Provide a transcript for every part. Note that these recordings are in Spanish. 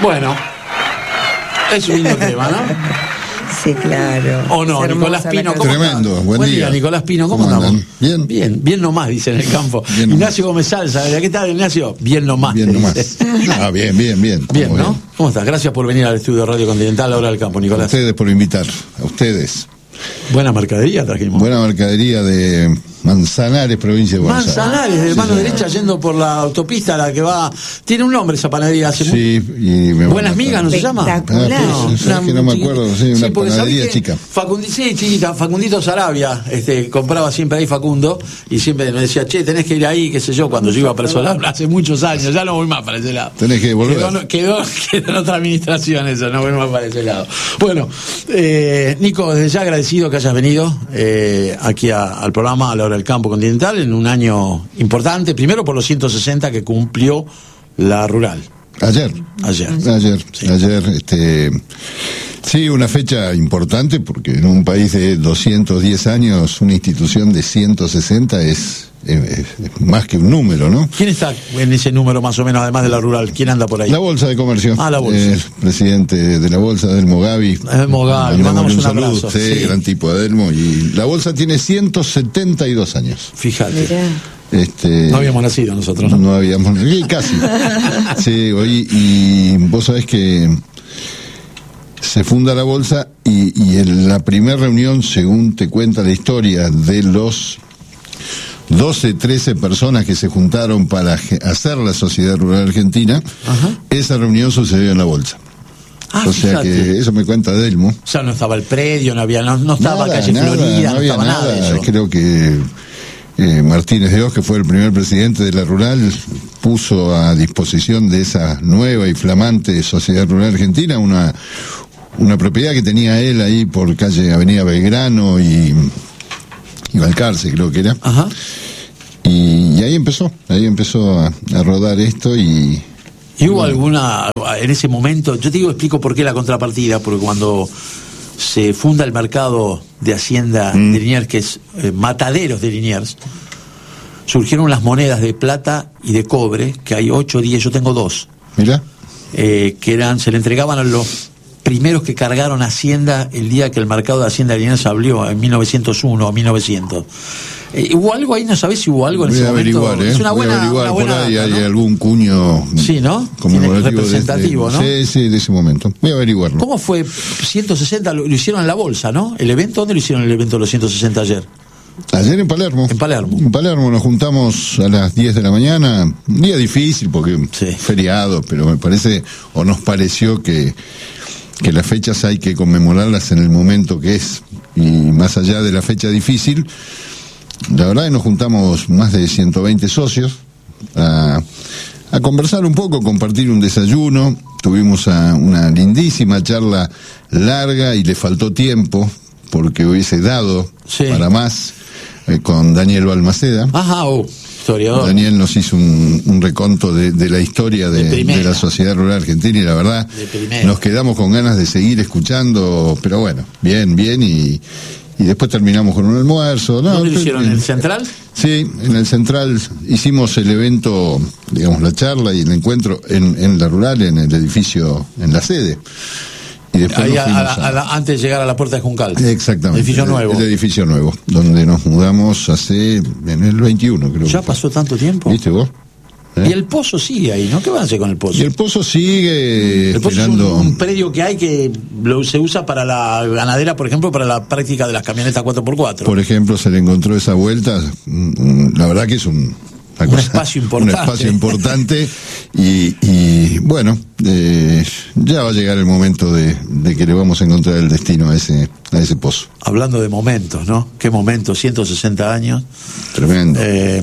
Bueno, es un lindo tema, ¿no? Sí, claro. ¿O no, Nicolás Pino? ¿Cómo tremendo, está? buen día. Nicolás Pino, ¿cómo estamos? Bien. Bien nomás, dice en el campo. Bien Ignacio Gómez Salsa, ¿qué tal, Ignacio? Bien nomás. Bien nomás. Bien. Bien, ¿no? ¿Cómo estás? Gracias por venir al estudio de Radio Continental, a la hora del campo, Nicolás. A ustedes por invitar, a ustedes. Buena mercadería trajimos. Buena mercadería de Manzanares, provincia de Buenos Aires. Manzanares, de mano derecha, yendo por la autopista, la que va... Tiene un nombre esa panadería. Sí, y me Buenas Migas, ¿no se llama? Espectacular. No me acuerdo, sí, una panadería chica. Sí, chiquita, Facundito Sarabia, compraba siempre ahí Facundo, y siempre me decía, che, tenés que ir ahí, qué sé yo, cuando yo iba para ese lado, hace muchos años, ya no voy más para ese lado. Tenés que volver. Quedó en otra administración eso, no voy más para ese lado. Bueno, Nico, desde ya agradecido que hayas venido aquí al programa A la Hora del Campo Continental en un año importante, primero por los 160 que cumplió la Rural. Ayer. Sí, una fecha importante porque en un país de 210 años una institución de 160 es más que un número, ¿no? ¿Quién está en ese número más o menos, además de la Rural? ¿Quién anda por ahí? La Bolsa de Comercio. La Bolsa. El presidente de la Bolsa, Adelmo Gavi. Le mandamos un abrazo. Sí, gran tipo, Adelmo. Y la Bolsa tiene 172 años. Fíjate. Mirá. No habíamos nacido nosotros, ¿no? No habíamos nacido, casi. Sí, y vos sabés que se funda la Bolsa y en la primera reunión, según te cuenta la historia, de los 12, 13 personas que se juntaron para hacer la Sociedad Rural Argentina, esa reunión sucedió en la Bolsa. O sea, fíjate, que eso me cuenta Delmo. O sea, no estaba el predio, no estaba calle Florida, no estaba nada de eso. Creo que Martínez de Oz, que fue el primer presidente de la Rural, puso a disposición de esa nueva y flamante Sociedad Rural Argentina una propiedad que tenía él ahí por calle Avenida Belgrano y Balcarce, creo que era. Ajá. Y ahí empezó a rodar esto y hubo alguna, en ese momento, yo te explico por qué la contrapartida, porque cuando se funda el mercado de Hacienda de Liniers, que es Mataderos de Liniers, surgieron las monedas de plata y de cobre, que hay 8 o 10, yo tengo 2. Mira. Que se le entregaban a los primeros que cargaron Hacienda el día que el mercado de Hacienda de Liniers abrió, en 1901 o 1900. ¿Hubo algo ahí? ¿No sabés si hubo algo en ese momento? Voy a averiguar, es una buena por ahí data, ¿no? Hay algún cuño, sí, ¿no? Representativo, ¿no? Sí, de ese momento. Voy a averiguarlo. ¿Cómo fue 160? Lo hicieron en la Bolsa, ¿no? ¿El evento? ¿Dónde lo hicieron el evento de los 160 ayer? Ayer en Palermo. En Palermo nos juntamos a las 10 de la mañana. Un día difícil porque feriado, pero me parece, o nos pareció que las fechas hay que conmemorarlas en el momento que es. Y más allá de la fecha difícil, la verdad que nos juntamos más de 120 socios a conversar un poco, compartir un desayuno. Tuvimos una lindísima charla larga y le faltó tiempo porque hubiese dado para más con Daniel Balmaceda. Historiador. Daniel nos hizo un reconto de la historia de la Sociedad Rural Argentina y la verdad nos quedamos con ganas de seguir escuchando, pero bueno, bien y después terminamos con un almuerzo. ¿Dónde lo hicieron? ¿En el Central? Sí, en el Central hicimos el evento, digamos, la charla y el encuentro en la Rural, en el edificio, en la sede. Y después ahí antes de llegar a la Puerta de Juncal. Exactamente. Edificio nuevo. El edificio nuevo, donde nos mudamos en el 21, creo. ¿Ya pasó tanto tiempo? ¿Viste vos? Y el pozo sigue ahí, ¿no? ¿Qué van a hacer con el pozo? Y el pozo sigue el pozo esperando... es un predio que hay que se usa para la ganadera, por ejemplo, para la práctica de las camionetas 4x4. Por ejemplo, se le encontró esa vuelta. La verdad que es un espacio importante. Un espacio importante y bueno, ya va a llegar el momento de que le vamos a encontrar el destino a ese pozo. Hablando de momentos, ¿no? ¿Qué momento? 160 años. Tremendo.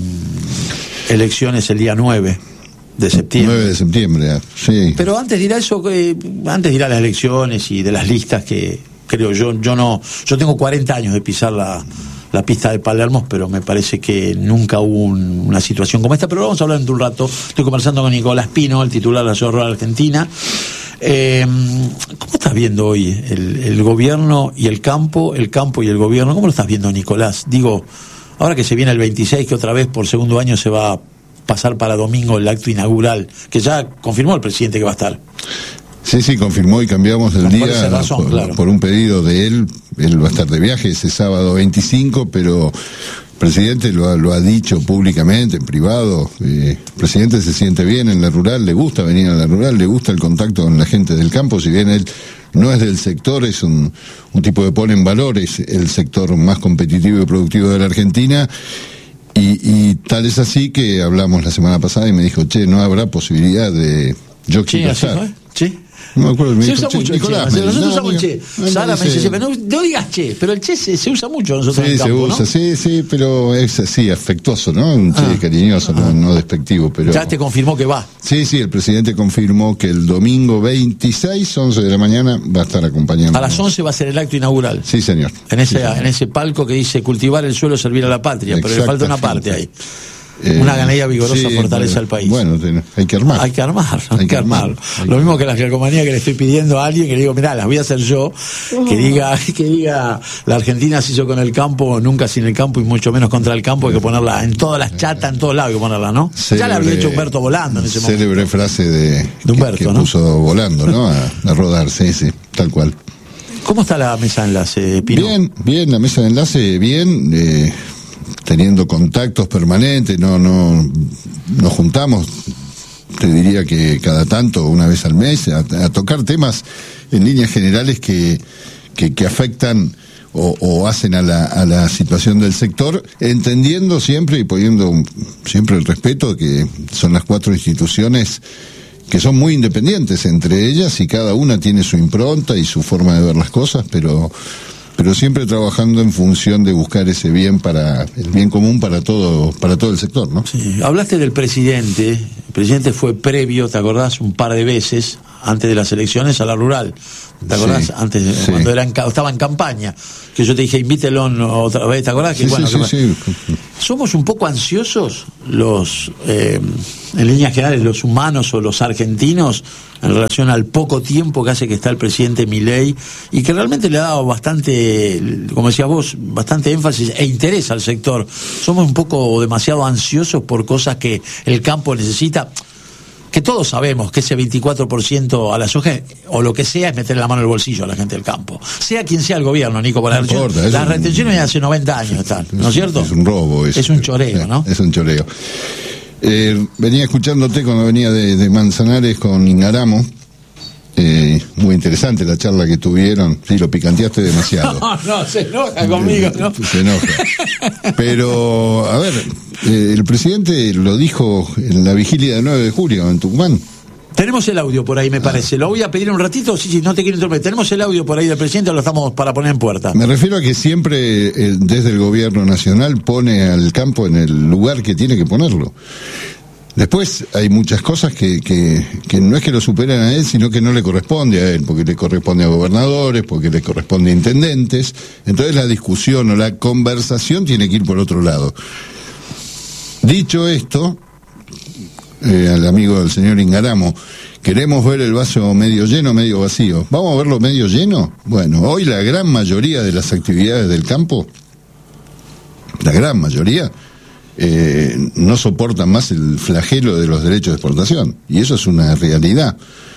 Elecciones el día 9 de septiembre. 9 de septiembre, sí. Pero antes dirá eso, antes dirá las elecciones y de las listas que creo yo tengo 40 años de pisar la pista de Palermo, pero me parece que nunca hubo una situación como esta, pero vamos a hablar en un rato. Estoy conversando con Nicolás Pino, el titular de la Sociedad Rural Argentina. ¿Cómo estás viendo hoy el gobierno y el campo y el gobierno? ¿Cómo lo estás viendo, Nicolás? Digo, ahora que se viene el 26, que otra vez por segundo año se va a pasar para domingo el acto inaugural, que ya confirmó el presidente que va a estar. Sí, confirmó y cambiamos el día por un pedido de él. Él va a estar de viaje ese sábado 25, pero el presidente lo ha dicho públicamente, en privado. El presidente se siente bien en la rural, le gusta venir a la rural, le gusta el contacto con la gente del campo, si bien él no es del sector, es un tipo que pone en valor, es el sector más competitivo y productivo de la Argentina. Y tal es así que hablamos la semana pasada y me dijo, no habrá posibilidad de yo quiero estar. No me acuerdo, se usa mucho Nicolás, nosotros usamos che. Sara me dice, pero no digas che, pero el che se usa mucho nosotros en el campo, ¿no? Sí, pero es así, afectuoso, ¿no? Un che cariñoso, no despectivo, pero... Ya te confirmó que va. Sí, el presidente confirmó que el domingo 26, 11 de la mañana, va a estar acompañando. A las 11 va a ser el acto inaugural. Sí, señor. En ese palco que dice cultivar el suelo, servir a la patria, pero le falta una parte ahí. Una ganadería vigorosa fortalece al país. Bueno, hay que armar. Hay que armar. Lo mismo que la calcomanía que le estoy pidiendo a alguien, que le digo, mirá, las voy a hacer yo, que diga, la Argentina se hizo con el campo, nunca sin el campo y mucho menos contra el campo, hay que ponerla en todas las chatas, en todos lados hay que ponerla, ¿no? Ya la había hecho Humberto Volando en ese momento. Célebre frase de Humberto, que ¿no? Puso Volando, ¿no? A rodar, sí, tal cual. ¿Cómo está la mesa de enlace, Pino? Bien, la mesa de enlace, bien, teniendo contactos permanentes, nos juntamos, te diría que cada tanto, una vez al mes, a tocar temas en líneas generales que afectan o hacen a la situación del sector, entendiendo siempre y poniendo siempre el respeto, que son las 4 instituciones que son muy independientes entre ellas y cada una tiene su impronta y su forma de ver las cosas, pero siempre trabajando en función de buscar ese bien el bien común para todo el sector, ¿no? Sí. Hablaste del presidente. El presidente fue previo, ¿te acordás? Un par de veces antes de las elecciones a la rural. ¿Te acordás? Sí, antes, cuando estaba en campaña, que yo te dije, invítelo otra vez, ¿te acordás? Sí. Somos un poco ansiosos en líneas generales, los humanos o los argentinos, en relación al poco tiempo que hace que está el presidente Milei, y que realmente le ha dado bastante, como decías vos, bastante énfasis e interés al sector. Somos un poco demasiado ansiosos por cosas que el campo necesita, que todos sabemos que ese 24% a la soja o lo que sea es meterle la mano en el bolsillo a la gente del campo, sea quien sea el gobierno, Nico, por las retenciones de hace 90 años están, ¿no es cierto? Es un robo eso. Es un choreo, ¿no? Es un choreo. Venía escuchándote cuando venía de Manzanares con Ingaramo. Muy interesante la charla que tuvieron. Sí, lo picanteaste demasiado. No, se enoja conmigo, ¿no? Se enoja. Pero, a ver, el presidente lo dijo en la vigilia del 9 de julio en Tucumán. Tenemos el audio por ahí, me parece. Lo voy a pedir un ratito, sí, no te quiero interrumpir. Tenemos el audio por ahí del presidente, lo estamos para poner en puerta. Me refiero a que siempre desde el gobierno nacional pone al campo en el lugar que tiene que ponerlo. Después hay muchas cosas que no es que lo superan a él, sino que no le corresponde a él, porque le corresponde a gobernadores, porque le corresponde a intendentes. Entonces la discusión o la conversación tiene que ir por otro lado. Dicho esto, al amigo del señor Ingaramo, queremos ver el vaso medio lleno o medio vacío. ¿Vamos a verlo medio lleno? Bueno, hoy la gran mayoría de las actividades del campo, la gran mayoría, no soportan más el flagelo de los derechos de exportación, y eso es una realidad.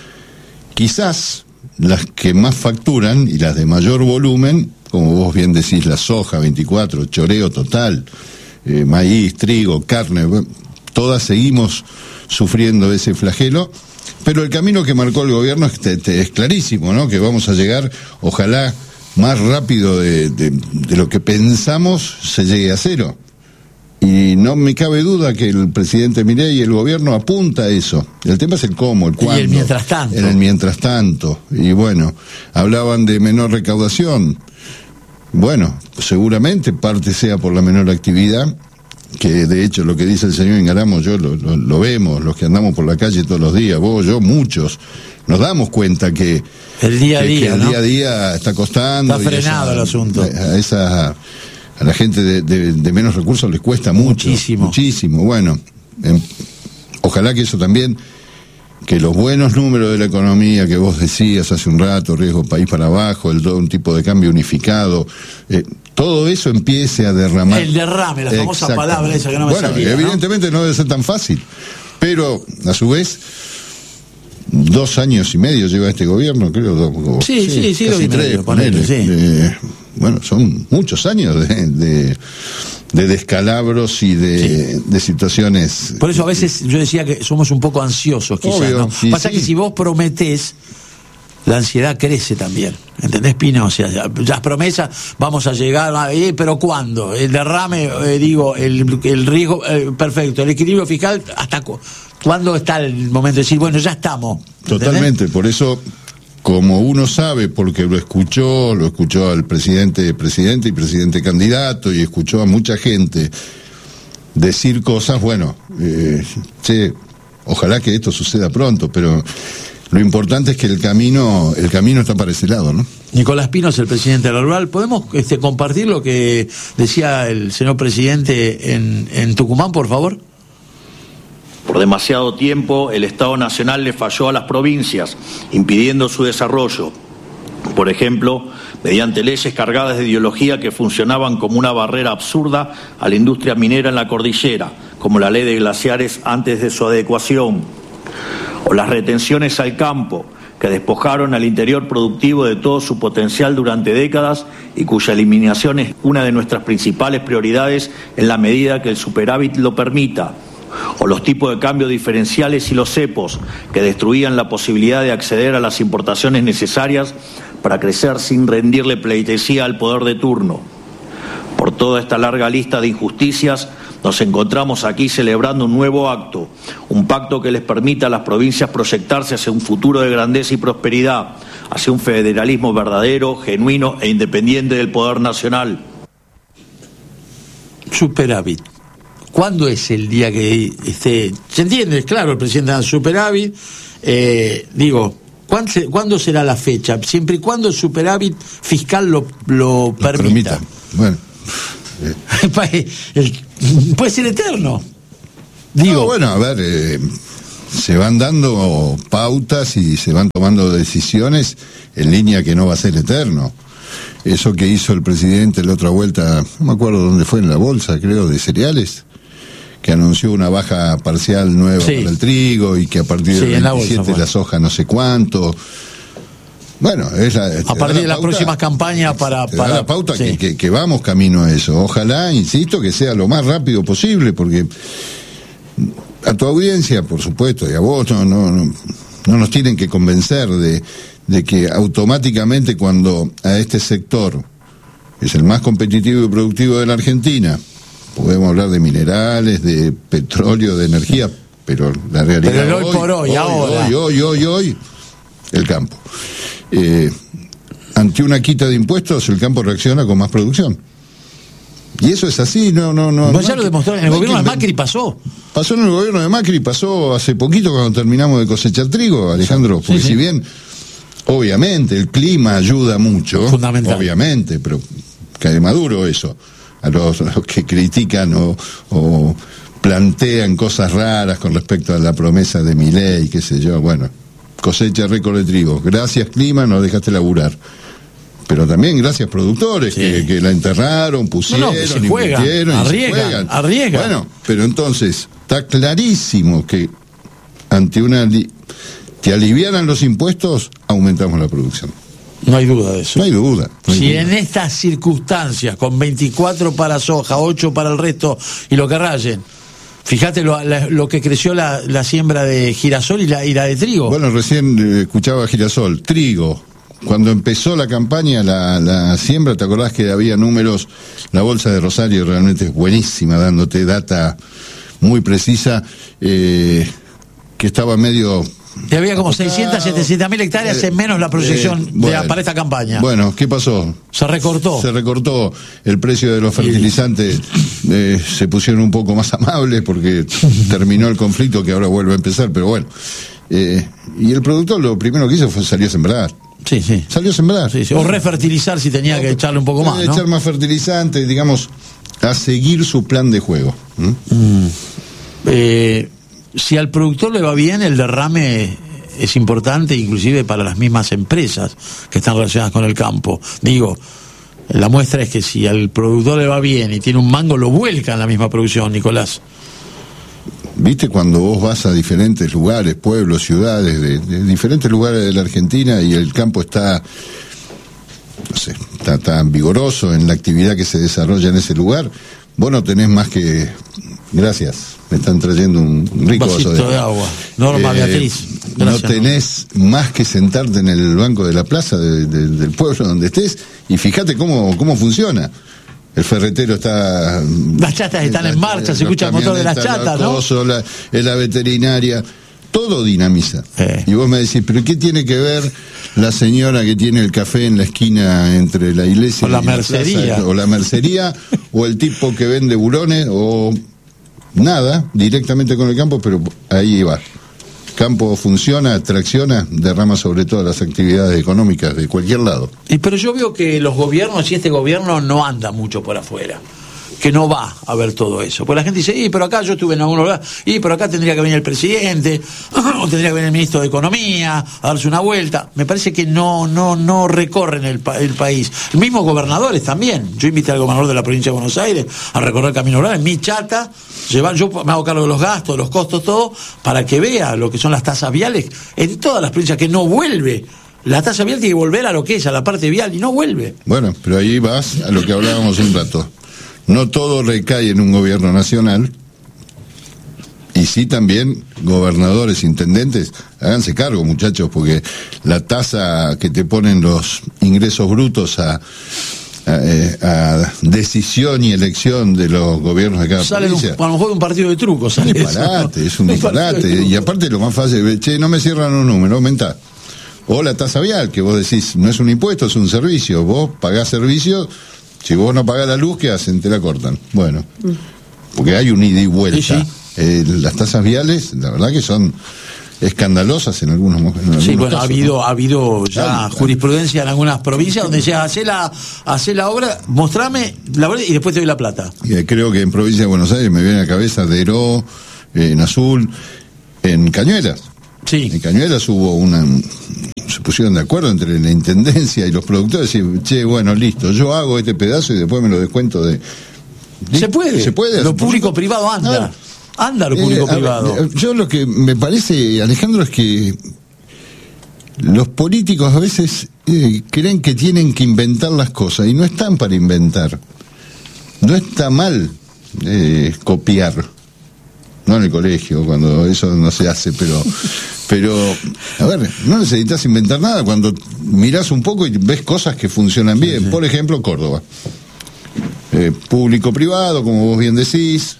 Quizás las que más facturan y las de mayor volumen, como vos bien decís, la soja 24, choreo total, maíz, trigo, carne, todas seguimos sufriendo ese flagelo, pero el camino que marcó el gobierno es clarísimo, ¿no? Que vamos a llegar, ojalá más rápido de lo que pensamos, se llegue a cero. Y no me cabe duda que el presidente Milei y el gobierno apunta a eso. El tema es el cómo, el cuándo. Y el mientras tanto. En el mientras tanto. Y bueno, hablaban de menor recaudación. Bueno, seguramente parte sea por la menor actividad, que de hecho lo que dice el señor Ingaramo, yo lo vemos, los que andamos por la calle todos los días, vos, yo, muchos, nos damos cuenta que el día a día, que el día a día está costando. Está frenado el asunto. A la gente de menos recursos les cuesta mucho. Muchísimo. Bueno, ojalá que eso también, que los buenos números de la economía que vos decías hace un rato, riesgo país para abajo, un tipo de cambio unificado, todo eso empiece a derramar. El derrame, la famosa palabra esa que no me salía. Evidentemente no debe ser tan fácil, pero a su vez 2 años y medio lleva este gobierno, creo. Sí, casi 3, ponele. Sí. Bueno, son muchos años de descalabros y de situaciones. Por eso a veces yo decía que somos un poco ansiosos, quizás. Obvio, ¿no? sí, Pasa que si vos prometés, la ansiedad crece también. ¿Entendés, Pino? O sea, las promesas, vamos a llegar, pero ¿cuándo? El derrame, el riesgo, perfecto. El equilibrio fiscal, ¿hasta cuándo está el momento de decir, bueno, ya estamos? ¿Entendés? Totalmente, por eso, como uno sabe, porque lo escuchó al presidente y presidente candidato, y escuchó a mucha gente decir cosas, bueno, ojalá que esto suceda pronto, pero lo importante es que el camino está para ese lado, ¿no? Nicolás Pino es el presidente de la Rural. ¿Podemos compartir lo que decía el señor presidente en Tucumán, por favor? Por demasiado tiempo el Estado Nacional le falló a las provincias, impidiendo su desarrollo. Por ejemplo, mediante leyes cargadas de ideología que funcionaban como una barrera absurda a la industria minera en la cordillera, como la ley de glaciares antes de su adecuación, o las retenciones al campo, que despojaron al interior productivo de todo su potencial durante décadas y cuya eliminación es una de nuestras principales prioridades en la medida que el superávit lo permita, o los tipos de cambio diferenciales y los cepos, que destruían la posibilidad de acceder a las importaciones necesarias para crecer sin rendirle pleitesía al poder de turno. Por toda esta larga lista de injusticias, nos encontramos aquí celebrando un nuevo acto, un pacto que les permita a las provincias proyectarse hacia un futuro de grandeza y prosperidad, hacia un federalismo verdadero, genuino e independiente del poder nacional. Superávit. ¿Cuándo es el día que esté? ¿Se entiende? Claro, el presidente da superávit. ¿Cuándo será la fecha? Siempre y cuando el superávit fiscal lo permita. Bueno. Puede ser eterno. Bueno, a ver, se van dando pautas y se van tomando decisiones en línea que no va a ser eterno. Eso que hizo el presidente la otra vuelta, no me acuerdo dónde fue, en la bolsa, creo, de cereales, que anunció una baja parcial nueva para el trigo y que a partir del 27 la soja no sé cuánto. Bueno, a partir de las próximas campañas para la pauta que vamos camino a eso. Ojalá, insisto, que sea lo más rápido posible, porque a tu audiencia, por supuesto, y a vos no nos tienen que convencer de que automáticamente cuando a este sector, que es el más competitivo y productivo de la Argentina, podemos hablar de minerales, de petróleo, de energía, pero la realidad pero hoy por hoy, ahora. Hoy, el campo. Ante una quita de impuestos, el campo reacciona con más producción. Y eso es así, no. Pues ya lo demostró, en el gobierno de Macri pasó. Pasó en el gobierno de Macri, pasó hace poquito cuando terminamos de cosechar trigo, Alejandro, porque si bien, obviamente, el clima ayuda mucho, fundamental, obviamente, pero cae maduro eso. A los que critican o plantean cosas raras con respecto a la promesa de Milei, qué sé yo, bueno, cosecha récord de trigo. Gracias, clima, nos dejaste laburar. Pero también gracias, productores, que la enterraron, pusieron, que se juegan, invirtieron, arriesgan. Bueno, pero entonces, está clarísimo que ante te aliviaran los impuestos, aumentamos la producción. No hay duda de eso. No hay duda. En estas circunstancias, con 24 para soja, 8 para el resto y lo que rayen, fíjate lo que creció la siembra de girasol y la de trigo. Bueno, recién escuchaba girasol, trigo. Cuando empezó la campaña, la siembra, ¿te acordás que había números? La bolsa de Rosario realmente es buenísima, dándote data muy precisa, que estaba medio... Y había como 600.000 hectáreas en menos la proyección para esta campaña. Bueno, ¿qué pasó? Se recortó el precio de los fertilizantes, se pusieron un poco más amables porque terminó el conflicto que ahora vuelve a empezar, pero bueno. Y el productor lo primero que hizo fue salir a sembrar. Salió a sembrar. O refertilizar si tenía que echarle un poco más, ¿no? Echar más fertilizante, digamos, a seguir su plan de juego. Si al productor le va bien, el derrame es importante, inclusive para las mismas empresas que están relacionadas con el campo. Digo, la muestra es que si al productor le va bien y tiene un mango, lo vuelca en la misma producción, Nicolás. ¿Viste cuando vos vas a diferentes lugares, pueblos, ciudades, de diferentes lugares de la Argentina y el campo está, no sé, está tan vigoroso en la actividad que se desarrolla en ese lugar? Vos no tenés más que... Gracias, me están trayendo un rico vaso de agua. Norma Beatriz. Gracias, no tenés más que sentarte en el banco de la plaza del pueblo donde estés y fíjate cómo funciona. El ferretero está... Las chatas están en marcha, se escucha el motor de las chatas, ¿no? La veterinaria, todo dinamiza. Y vos me decís, ¿pero qué tiene que ver la señora que tiene el café en la esquina entre la iglesia y la mercería? O la mercería, o el tipo que vende burones, o nada, directamente con el campo, pero ahí va. Campo funciona, tracciona, derrama sobre todo las actividades económicas de cualquier lado. Pero yo veo que los gobiernos y este gobierno no anda mucho por afuera, que no va a ver todo eso. Porque la gente dice, pero acá yo estuve en algún lugar, pero acá tendría que venir el presidente, o tendría que venir el ministro de Economía, a darse una vuelta. Me parece que no recorren el país. Los mismos gobernadores también. Yo invité al gobernador de la provincia de Buenos Aires a recorrer el Camino Rural en mi chata, yo me hago cargo de los gastos, de los costos, todo, para que vea lo que son las tasas viales en todas las provincias, que no vuelve. La tasa vial tiene que volver a lo que es, a la parte vial, y no vuelve. Bueno, pero ahí vas a lo que hablábamos un rato. No todo recae en un gobierno nacional, y sí también gobernadores, intendentes, háganse cargo, muchachos, porque la tasa que te ponen los ingresos brutos a decisión y elección de los gobiernos de cada provincia. A lo mejor de un partido de truco sale es un disparate. Y aparte lo más fácil, no me cierran un número, aumenta. O la tasa vial, que vos decís, no es un impuesto, es un servicio. Vos pagás servicio, si vos no pagás la luz, ¿qué hacen? Te la cortan. Bueno, porque hay un ida y vuelta. Sí. Las tasas viales, la verdad que son escandalosas en algunos momentos. Sí, bueno, casos, ha habido ya jurisprudencia en algunas provincias donde ya hace la obra, mostrame la obra y después te doy la plata. Creo que en provincia de Buenos Aires me viene a la cabeza Deró, en Azul, en Cañuelas. Sí. En Cañuelas se pusieron de acuerdo entre la intendencia y los productores y bueno, listo, yo hago este pedazo y después me lo descuento de... Se puede. Lo público-privado anda. Anda lo público-privado. Yo lo que me parece, Alejandro, es que los políticos a veces creen que tienen que inventar las cosas y no están para inventar. No está mal copiar. No en el colegio, cuando eso no se hace, pero a ver, no necesitas inventar nada cuando mirás un poco y ves cosas que funcionan bien. Sí. Por ejemplo, Córdoba. Público-privado, como vos bien decís,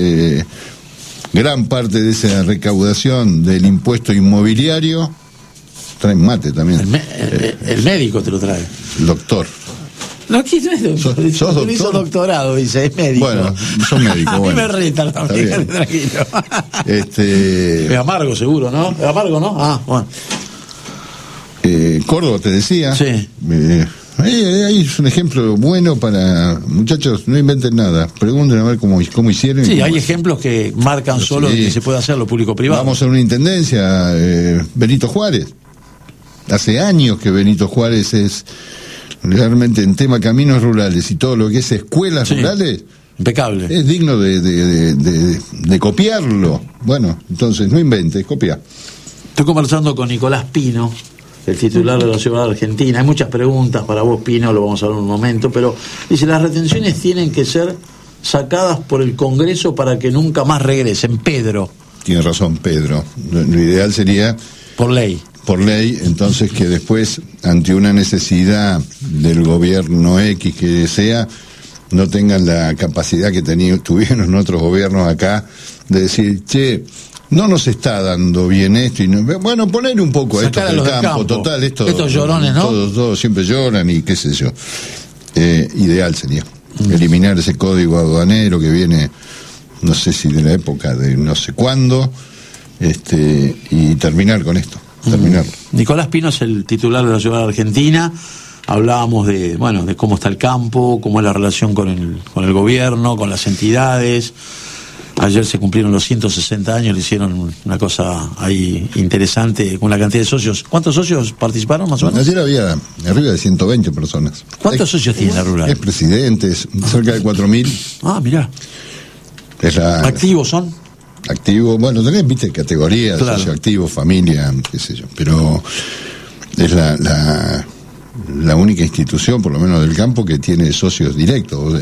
gran parte de esa recaudación del impuesto inmobiliario, traen mate también. El médico te lo trae. El doctor. No, aquí no es doctor. ¿Sos doctor? Hizo doctorado, dice, es médico. Bueno, sos médico. A mí me retan también, tranquilo. Es amargo seguro, ¿no? Es amargo, ¿no? Ah, bueno. Córdoba, te decía. Sí. Ahí es un ejemplo bueno para... Muchachos, no inventen nada. Pregunten a ver cómo hicieron. Sí, hay ejemplos que marcan solo que se puede hacer lo público-privado. Vamos a una intendencia, Benito Juárez. Hace años que Benito Juárez es... realmente en tema caminos rurales y todo lo que es escuelas rurales, impecable. Es digno de copiarlo. Bueno, entonces no inventes, copia. Estoy conversando con Nicolás Pino, el titular de la Ciudad de Argentina. Hay muchas preguntas para vos, Pino, lo vamos a hablar en un momento, pero dice, las retenciones tienen que ser sacadas por el Congreso para que nunca más regresen. Pedro. Tiene razón, Pedro. Lo ideal sería... Por ley, entonces que después, ante una necesidad del gobierno X que sea, no tengan la capacidad que tuvieron otros gobiernos acá de decir, no nos está dando bien esto, y bueno, poner un poco esto del campo, total, estos llorones, ¿no? Todos siempre lloran y qué sé yo. Ideal sería eliminar ese código aduanero que viene, no sé si de la época de no sé cuándo, y terminar con esto. Nicolás Pino es el titular de la Ciudad de Argentina. Hablábamos de cómo está el campo, cómo es la relación con el gobierno, con las entidades. Ayer se cumplieron los 160 años, le hicieron una cosa ahí interesante con la cantidad de socios. ¿Cuántos socios participaron más o menos? Ayer había arriba de 120 personas. ¿Cuántos socios tiene la rural? Es presidentes, cerca de 4.000. Ah, mirá. ¿Activos son? activo, bueno, tenés, viste, categorías, claro. Socio activo, familia, qué sé yo, pero es la única institución, por lo menos del campo, que tiene socios directos.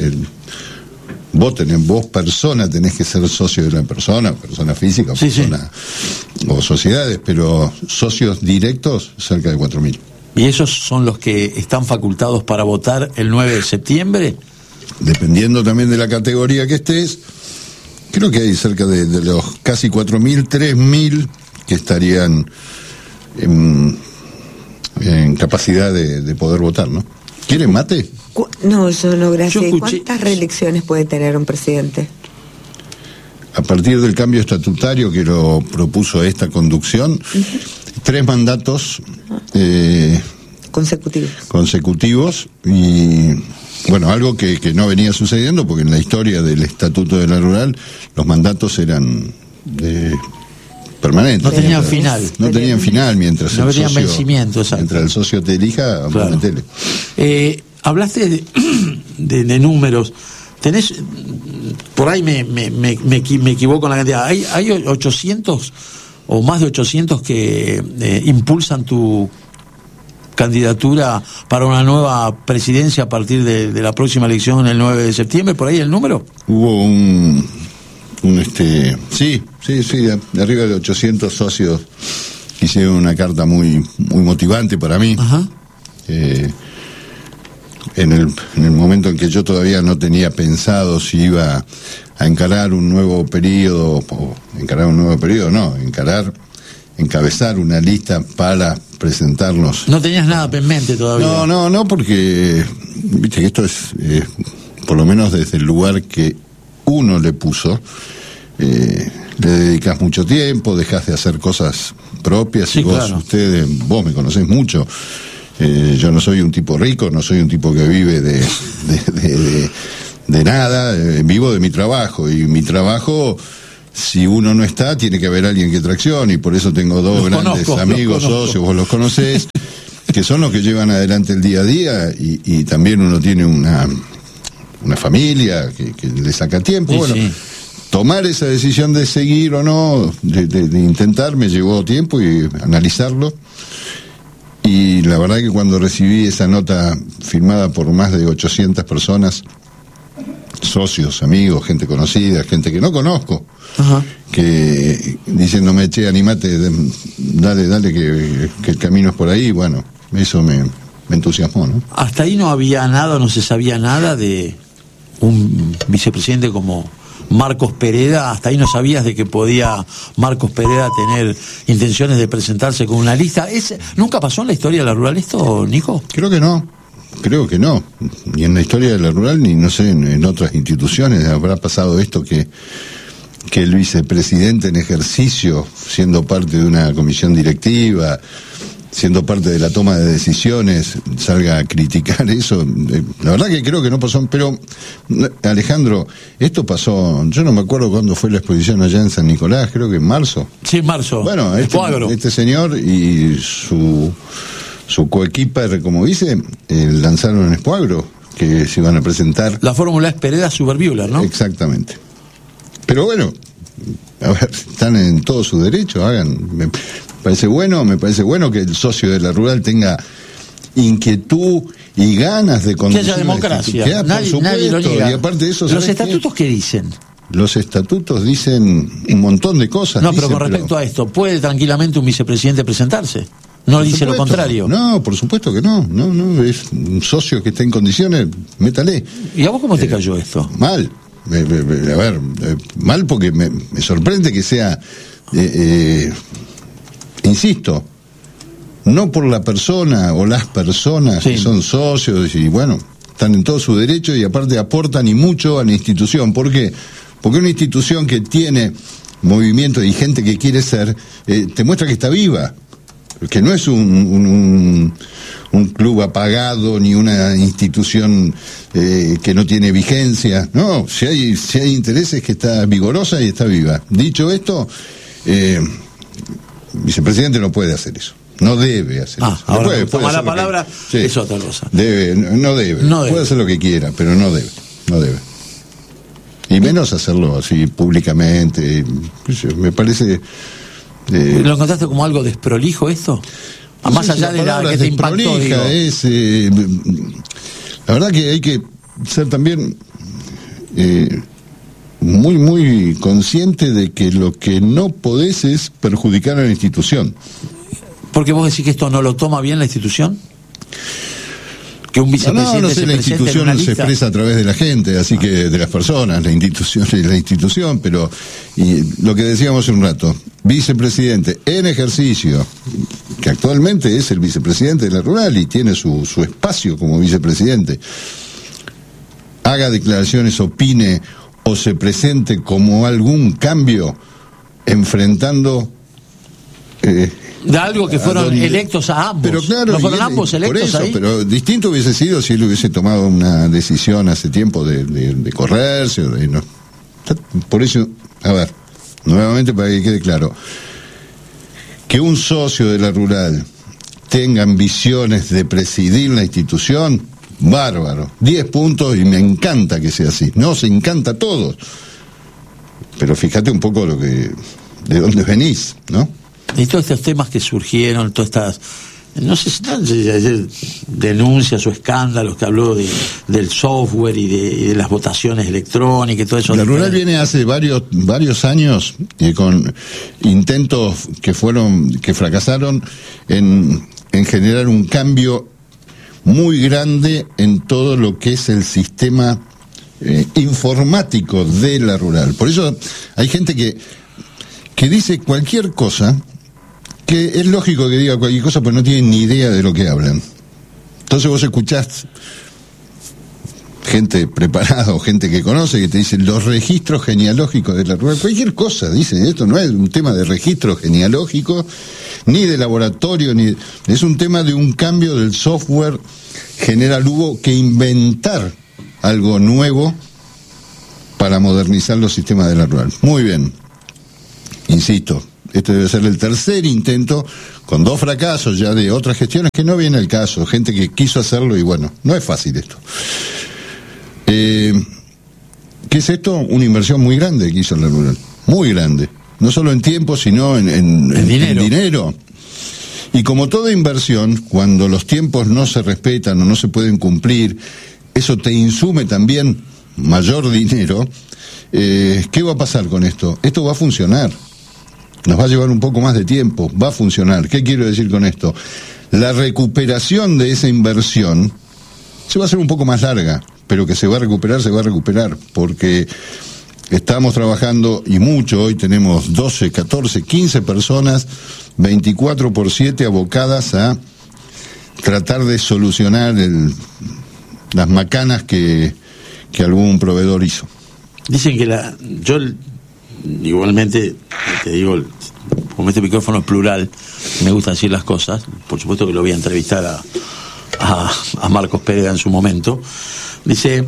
Vos persona tenés que ser socio de una persona física, sí, persona, sí. O sociedades, pero socios directos cerca de 4.000. ¿Y esos son los que están facultados para votar el 9 de septiembre? Dependiendo también de la categoría que estés, creo que hay cerca de los casi 4.000, 3.000 que estarían en capacidad de poder votar, ¿no? ¿Quieren mate? No, yo no, gracias. Yo ¿Cuántas reelecciones puede tener un presidente? A partir del cambio estatutario que lo propuso esta conducción, 3 mandatos consecutivos y, bueno, algo que no venía sucediendo, porque en la historia del Estatuto de la Rural los mandatos eran permanentes. No tenían final. No tenían final mientras no el tenían socio, vencimiento, exacto. Mientras el socio te elija, claro. Hablaste de números. Tenés, por ahí me equivoco en la cantidad. Hay 800 o más de 800 que impulsan tu candidatura para una nueva presidencia a partir de la próxima elección el 9 de septiembre. ¿Por ahí el número? Hubo sí, de arriba de 800 socios hicieron una carta muy motivante para mí. Ajá. En el momento en que yo todavía no tenía pensado si iba a encarar un nuevo periodo, encabezar una lista para presentarnos. No tenías nada en mente todavía. No, porque viste que esto es, por lo menos desde el lugar que uno le puso, le dedicas mucho tiempo, dejas de hacer cosas propias, sí, y vos, claro. vos me conocés mucho. Yo no soy un tipo rico, no soy un tipo que vive de nada, vivo de mi trabajo, y mi trabajo, si uno no está, tiene que haber alguien que traccione, y por eso tengo 2 grandes amigos, socios, vos los conocés, que son los que llevan adelante el día a día, y también uno tiene una familia que le saca tiempo. Sí, bueno, sí. Tomar esa decisión de seguir o no, de intentar, me llevó tiempo y analizarlo. Y la verdad que cuando recibí esa nota firmada por más de 800 personas, socios, amigos, gente conocida, gente que no conozco, ajá, que diciéndome, che, animate, dale que el camino es por ahí, bueno, eso me entusiasmó, ¿no? Hasta ahí no había nada, no se sabía nada de un vicepresidente como Marcos Pereda. Hasta ahí no sabías de que podía Marcos Pereda tener intenciones de presentarse con una lista. ¿Nunca pasó en la historia de la Rural esto, Nico? Creo que no, ni en la historia de la Rural, ni no sé, en otras instituciones habrá pasado esto, que el vicepresidente en ejercicio, siendo parte de una comisión directiva, siendo parte de la toma de decisiones, salga a criticar eso. La verdad que creo que no pasó. Pero, Alejandro, esto pasó, yo no me acuerdo cuándo fue la exposición allá en San Nicolás, creo que en marzo. Sí, en marzo. Bueno, este señor y su coequiper, como dice, lanzaron en Expoagro, que se iban a presentar. La fórmula es Pereda Superbuehler, ¿no? Exactamente. Pero bueno, a ver, están en todo su derecho, me parece bueno que el socio de la Rural tenga inquietud y ganas de conducir. Que haya democracia, nadie lo niega. Y aparte de eso, ¿los estatutos qué dicen? Los estatutos dicen un montón de cosas. No, pero con respecto a esto, ¿puede tranquilamente un vicepresidente presentarse? No dice lo contrario. No, por supuesto que no, es un socio que está en condiciones, métale. ¿Y a vos cómo te cayó esto? Mal. Mal porque me sorprende que sea, insisto, no por la persona o las personas, sí, que son socios y bueno, están en todo su derecho y aparte aportan y mucho a la institución. ¿Por qué? Porque una institución que tiene movimiento y gente que quiere ser, te muestra que está viva, que no es un club apagado ni una institución que no tiene vigencia. No, si hay intereses, que está vigorosa y está viva. Dicho esto, vicepresidente no puede hacer eso. No debe hacer eso. Ahora puede tomar la palabra, sí, es otra cosa. No debe. Puede hacer lo que quiera, pero no debe. Y menos hacerlo así públicamente. Me parece... ¿Lo encontraste como algo desprolijo esto? Más allá de la que te impactó, digo. La verdad que hay que ser también muy, muy consciente de que lo que no podés es perjudicar a la institución. ¿Porque vos decís que esto no lo toma bien la institución? Que un vicepresidente no sé, la institución se expresa a través de la gente, así que de las personas, la institución, pero y lo que decíamos hace un rato, vicepresidente en ejercicio, que actualmente es el vicepresidente de la Rural y tiene su espacio como vicepresidente, haga declaraciones, opine o se presente como algún cambio enfrentando de algo que fueron electos a ambos. Pero claro, ¿no fueron ambos electos por eso, ahí? Pero distinto hubiese sido si él hubiese tomado una decisión hace tiempo de correrse. Por eso, a ver, nuevamente para que quede claro, que un socio de la Rural tenga ambiciones de presidir la institución, bárbaro, 10 puntos y me encanta que sea así. Nos encanta a todos. Pero fíjate un poco de dónde venís, ¿no? Y todos estos temas que surgieron, todas estas, no sé si denuncias o escándalos que habló del software y de las votaciones electrónicas y todo eso. La Rural viene hace varios años con intentos que fracasaron en generar un cambio muy grande en todo lo que es el sistema informático de la Rural. Por eso hay gente que dice cualquier cosa, que es lógico que diga cualquier cosa, pues no tienen ni idea de lo que hablan. Entonces vos escuchás gente preparada o gente que conoce que te dice los registros genealógicos de la Rural, cualquier cosa, dicen, esto no es un tema de registro genealógico, ni de laboratorio, es un tema de un cambio del software general. Hubo que inventar algo nuevo para modernizar los sistemas de la Rural. Muy bien. Insisto, este debe ser el tercer intento, con 2 fracasos ya de otras gestiones que no viene al caso, gente que quiso hacerlo y bueno, no es fácil esto. ¿Qué es esto? Una inversión muy grande que hizo la Rural, muy grande, no solo en tiempo, sino en dinero. Y como toda inversión, cuando los tiempos no se respetan o no se pueden cumplir, eso te insume también mayor dinero. ¿Qué va a pasar con esto? Esto va a funcionar. Nos va a llevar un poco más de tiempo, va a funcionar. ¿Qué quiero decir con esto? La recuperación de esa inversión se va a hacer un poco más larga, pero que se va a recuperar, porque estamos trabajando y mucho, hoy tenemos 12, 14, 15 personas, 24/7 abocadas a tratar de solucionar las macanas que algún proveedor hizo. Dicen que yo igualmente te digo, como este micrófono es plural, me gusta decir las cosas, por supuesto que lo voy a entrevistar a Marcos Pérez en su momento. Dice,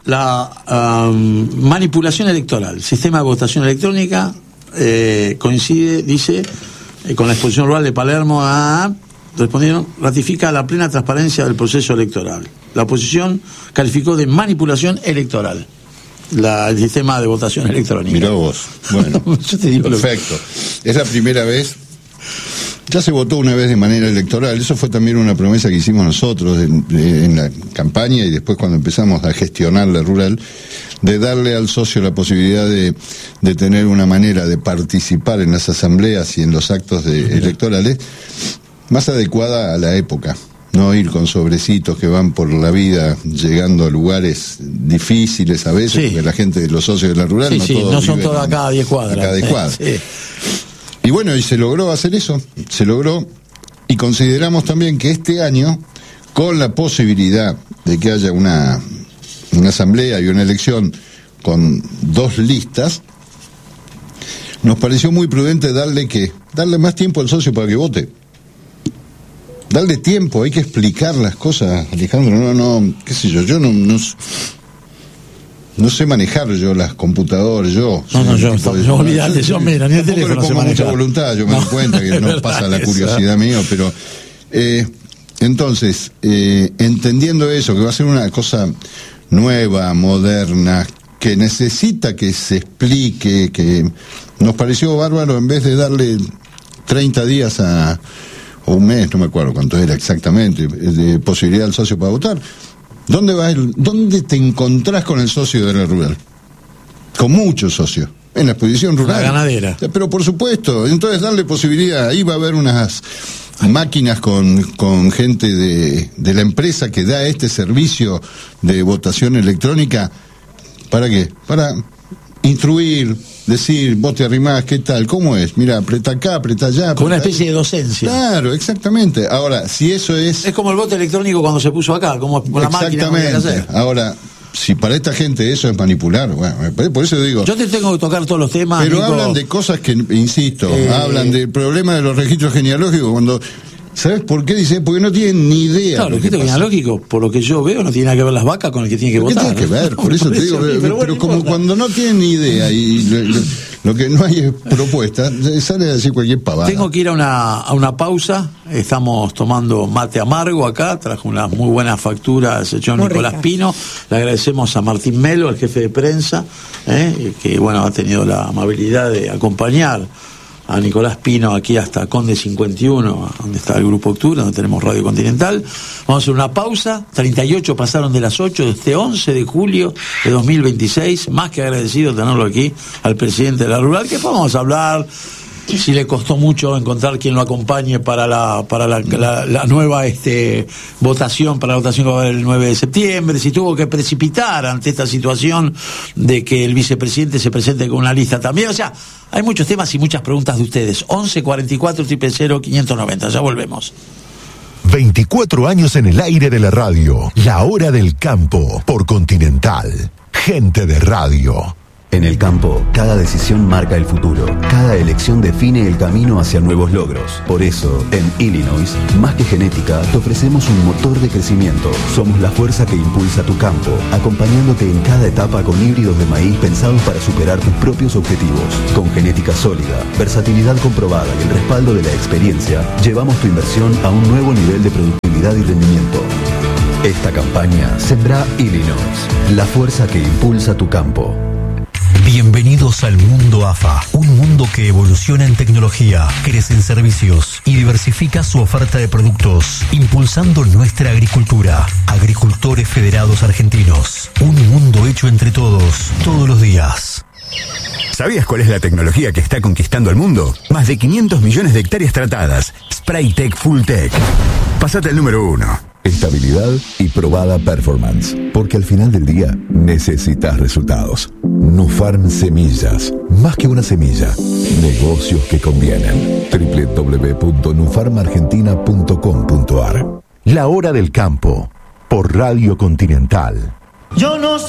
la manipulación electoral, sistema de votación electrónica coincide, dice, con la exposición rural de Palermo respondieron, ratifica la plena transparencia del proceso electoral. La oposición calificó de manipulación electoral el sistema de votación electrónica. Mirá vos. Bueno, yo te digo perfecto. Es la primera vez. Ya se votó una vez de manera electoral. Eso fue también una promesa que hicimos nosotros en la campaña y después cuando empezamos a gestionar la Rural, de darle al socio la posibilidad de tener una manera de participar en las asambleas y en los actos electorales más adecuada a la época. No ir con sobrecitos que van por la vida llegando a lugares difíciles a veces, porque la gente de los socios de la Rural no son todos a cada 10 cuadras. A cada 10 cuadras. Y bueno, y se logró hacer eso, y consideramos también que este año, con la posibilidad de que haya una asamblea y una elección con 2 listas, nos pareció muy prudente darle más tiempo al socio para que vote. Darle tiempo, hay que explicar las cosas, Alejandro, no, qué sé yo no sé manejar yo las computadoras, yo olvidate, yo mira, ni el teléfono se maneja. Mucha voluntad, yo me doy cuenta que no pasa la curiosidad mía, pero entonces, entendiendo eso, que va a ser una cosa nueva, moderna, que necesita que se explique, que nos pareció bárbaro en vez de darle 30 días o un mes, no me acuerdo cuánto era exactamente, de posibilidad al socio para votar. ¿Dónde te encontrás con el socio de la rural? Con muchos socios. En la exposición rural. La ganadera. Pero por supuesto, entonces darle posibilidad, ahí va a haber unas máquinas con gente de la empresa que da este servicio de votación electrónica. ¿Para qué? Para instruir, decir, vos te arrimás, ¿qué tal? ¿Cómo es? Mira, apreta acá, apreta allá. Con una especie de docencia. Claro, exactamente. Ahora, si eso es... Es como el voto electrónico cuando se puso acá, como con la máquina. Exactamente. Ahora, si para esta gente eso es manipular, bueno, por eso digo... Yo te tengo que tocar todos los temas, pero Nico. hablan de cosas que, insisto, hablan del problema de los registros genealógicos cuando... ¿Sabes por qué? Dice, porque no tienen ni idea. Claro, el registro genealógico, por lo que yo veo, no tiene nada que ver las vacas con el que tiene que votar. ¿Qué tiene que ver? Por eso te digo, pero como cuando no tienen ni idea y lo que no hay es propuesta, sale a decir cualquier pavada. Tengo que ir a una pausa. Estamos tomando mate amargo acá. Trajo una muy buena factura al señor Nicolás Pino. Le agradecemos a Martín Melo, el jefe de prensa, que bueno, ha tenido la amabilidad de acompañar a Nicolás Pino aquí hasta Conde 51, donde está el Grupo Octubre, donde tenemos Radio Continental. Vamos a hacer una pausa. 38 pasaron de las 8 de este 11 de julio de 2026. Más que agradecido tenerlo aquí al presidente de la Rural, que vamos a hablar si le costó mucho encontrar quien lo acompañe para la nueva votación, para la votación que va a haber el 9 de septiembre, si tuvo que precipitar ante esta situación de que el vicepresidente se presente con una lista también. O sea, hay muchos temas y muchas preguntas de ustedes. 11 44 000 590. Ya volvemos. 24 años en el aire de la radio. La hora del campo por Continental. Gente de radio. En el campo, cada decisión marca el futuro. Cada elección define el camino hacia nuevos logros. Por eso, en Illinois, más que genética, te ofrecemos un motor de crecimiento. Somos la fuerza que impulsa tu campo, acompañándote en cada etapa con híbridos de maíz pensados para superar tus propios objetivos. Con genética sólida, versatilidad comprobada y el respaldo de la experiencia, llevamos tu inversión a un nuevo nivel de productividad y rendimiento. Esta campaña sembra Illinois, la fuerza que impulsa tu campo. Bienvenidos al mundo AFA, un mundo que evoluciona en tecnología, crece en servicios y diversifica su oferta de productos, impulsando nuestra agricultura. Agricultores Federados Argentinos, un mundo hecho entre todos, todos los días. ¿Sabías cuál es la tecnología que está conquistando el mundo? Más de 500 millones de hectáreas tratadas. Spraytec Fulltech. Pásate al número 1. Estabilidad y probada performance. Porque al final del día necesitas resultados. Nufarm Semillas. Más que una semilla. Negocios que convienen. www.nufarmargentina.com.ar. La hora del campo por Radio Continental. Yo no sé